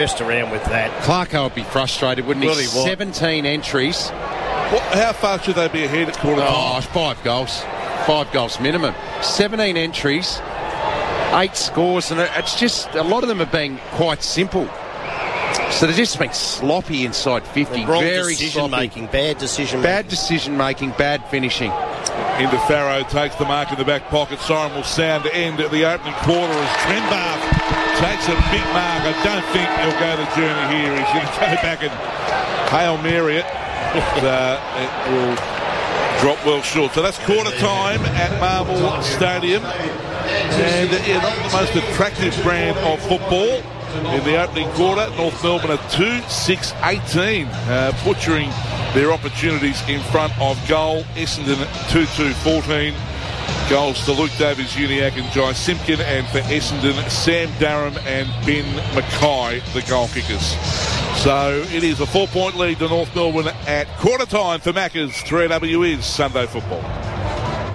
Messed around with that. Clarko would be frustrated, wouldn't he? Well, he would. 17 entries. How far should they be ahead at quarter time? 5 goals. 5 goals minimum. 17 entries, 8 scores, and it's just, a lot of them are being quite simple. So they're just being sloppy inside 50. Wrong very decision-making, sloppy. bad decision-making. Bad decision-making, bad finishing. Into Farrow, takes the mark in the back pocket. Siren will sound to end at the opening quarter as Trenbarth takes a big mark. I don't think he'll go the journey here. He's going to go back and Hail Mary it. It will drop well short. So that's quarter time at Marvel Stadium. And not the most attractive brand of football. In the opening quarter, North Melbourne are 2-6-18, butchering their opportunities in front of goal. Essendon 2-2-14. Goals to Luke Davies-Uniacke and Jai Simpkin, and for Essendon, Sam Durham and Ben Mackay, the goal kickers. So it is a 4-point lead to North Melbourne at quarter time for Maccas. 3AW is Sunday Football.